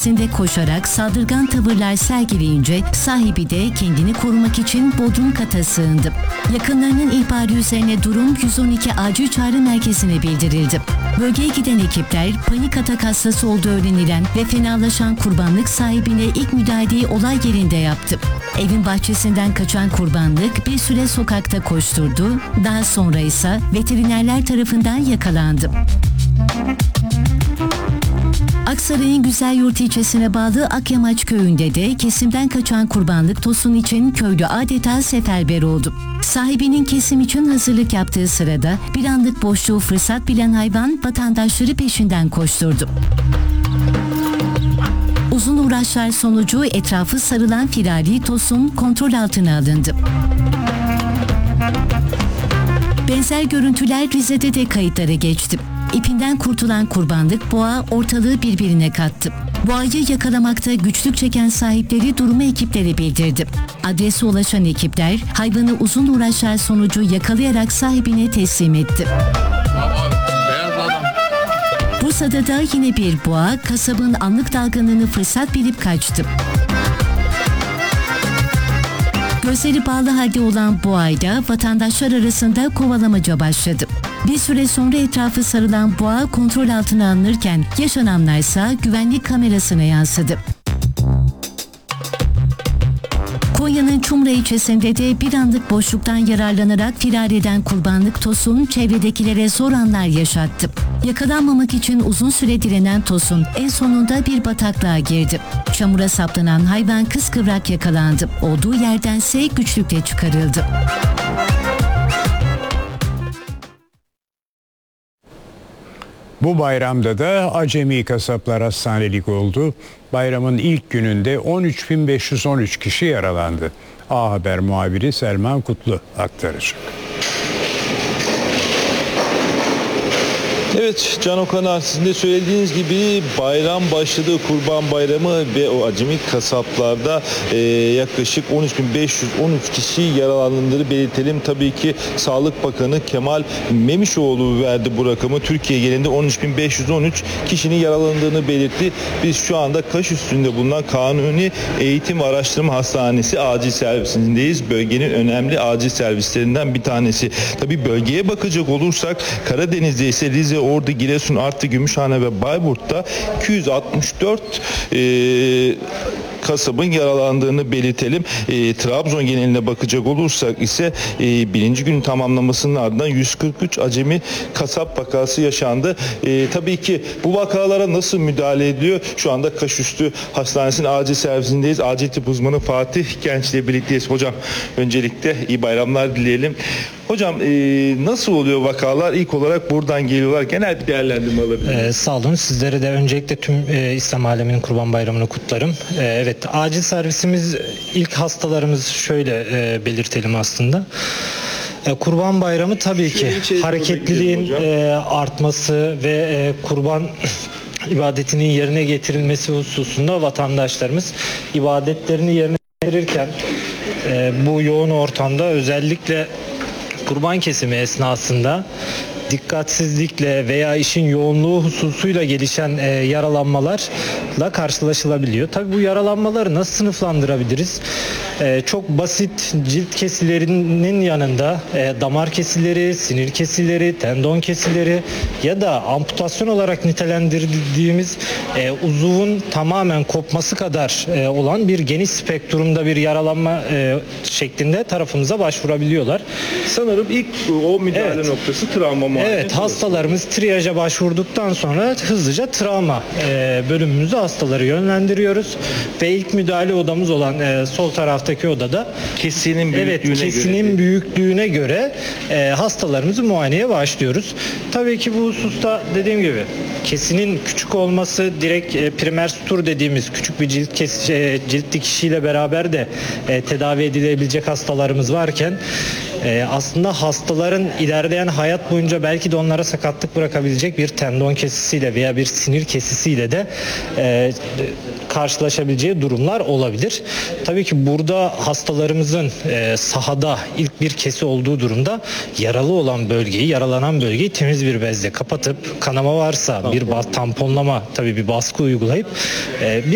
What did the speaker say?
peşinde koşarak saldırgan tavırlar sergileyince sahibi de kendini korumak için bodrum kata sığındı. Yakınlarının ihbarı üzerine durum 112 acil çağrı merkezine bildirildi. Bölgeye giden ekipler panik atak hastası olduğu öğrenilen ve fenalaşan kurbanlık sahibine ilk müdahaleyi olay yerinde yaptı. Evin bahçesinden kaçan kurbanlık bir süre sokakta koşturdu, daha sonra ise veterinerler tarafından yakalandı. Aksaray'ın Güzelyurt ilçesine bağlı Akyamaç köyünde de kesimden kaçan kurbanlık Tosun için köylü adeta seferber oldu. Sahibinin kesim için hazırlık yaptığı sırada bir anlık boşluğu fırsat bilen hayvan vatandaşları peşinden koşturdu. Uzun uğraşlar sonucu etrafı sarılan firari Tosun kontrol altına alındı. Benzer görüntüler Rize'de de kayıtlara geçti. İpinden kurtulan kurbanlık boğa ortalığı birbirine kattı. Boğayı yakalamakta güçlük çeken sahipleri durumu ekiplere bildirdi. Adrese ulaşan ekipler hayvanı uzun uğraşlar sonucu yakalayarak sahibine teslim etti. Bursa'da da yine bir boğa kasabın anlık dalgınlığını fırsat bilip kaçtı. Gözleri bağlı halde olan boğayla vatandaşlar arasında kovalamaca başladı. Bir süre sonra etrafı sarılan boğa kontrol altına alınırken yaşananlarsa güvenlik kamerasına yansıdı. Konya'nın Çumra ilçesinde de bir anlık boşluktan yararlanarak firar eden kurbanlık Tosun çevredekilere zor anlar yaşattı. Yakalanmamak için uzun süre direnen Tosun en sonunda bir bataklığa girdi. Çamura saplanan hayvan kıskıvrak yakalandı. Olduğu yerdense güçlükle çıkarıldı. Bu bayramda da acemi kasaplar hastanelik oldu. Bayramın ilk gününde 13.513 kişi yaralandı. A Haber muhabiri Selman Kutlu aktaracak. Evet Can Okan, sizin de söylediğiniz gibi bayram başladı. Kurban Bayramı ve o acemi kasaplarda yaklaşık 13.513 kişi yaralandığını belirtelim. Tabii ki Sağlık Bakanı Kemal Memişoğlu verdi bu rakamı. Türkiye genelinde 13.513 kişinin yaralandığını belirtti. Biz şu anda Kaş üstünde bulunan Kanuni Eğitim ve Araştırma Hastanesi acil servisindeyiz. Bölgenin önemli acil servislerinden bir tanesi. Tabii bölgeye bakacak olursak Karadeniz'de ise Rize, Ordu, Giresun, Artvi, Gümüşhane ve Bayburt'ta 264 kasabın yaralandığını belirtelim. Trabzon geneline bakacak olursak ise birinci günün tamamlamasının ardından 143 acemi kasap vakası yaşandı. Tabii ki bu vakalara nasıl müdahale ediliyor? Şu anda Kaşüstü Hastanesi'nin acil servisindeyiz. Acil tıp uzmanı Fatih Genç ile birlikteyiz. Hocam öncelikle iyi bayramlar dileyelim. Hocam nasıl oluyor vakalar? İlk olarak buradan geliyorlar. Genel bir değerlendirme alabilir. Sağ olun. Sizlere de öncelikle tüm İslam aleminin Kurban Bayramı'nı kutlarım. Evet, acil servisimiz ilk hastalarımız şöyle belirtelim aslında. Kurban Bayramı tabii ki hareketliliğin artması ve kurban ibadetinin yerine getirilmesi hususunda vatandaşlarımız ibadetlerini yerine getirirken bu yoğun ortamda özellikle kurban kesimi esnasında dikkatsizlikle veya işin yoğunluğu hususuyla gelişen yaralanmalarla karşılaşılabiliyor. Tabii bu yaralanmaları nasıl sınıflandırabiliriz? Çok basit cilt kesilerinin yanında damar kesileri, sinir kesileri, tendon kesileri ya da amputasyon olarak nitelendirdiğimiz uzuvun tamamen kopması kadar olan bir geniş spektrumda bir yaralanma şeklinde tarafımıza başvurabiliyorlar. Sanırım ilk o müdahale noktası travma muayene. Evet, hastalarımız triyaja başvurduktan sonra hızlıca travma bölümümüze hastaları yönlendiriyoruz ve ilk müdahale odamız olan sol taraftaki odada kesinin büyüklüğüne göre hastalarımızı muayeneye başlıyoruz. Tabii ki bu hususta dediğim gibi kesinin küçük olması direkt primer sutur dediğimiz küçük bir cilt dikişiyle beraber de tedavi edilebilecek hastalarımız varken aslında hastaların ilerleyen hayat boyunca belki de onlara sakatlık bırakabilecek bir tendon kesisiyle veya bir sinir kesisiyle de karşılaşabileceği durumlar olabilir. Tabii ki burada hastalarımızın sahada ilk bir kesi olduğu durumda yaralı olan bölgeyi, yaralanan bölgeyi temiz bir bezle kapatıp kanama varsa bir tamponlama, tabii bir baskı uygulayıp bir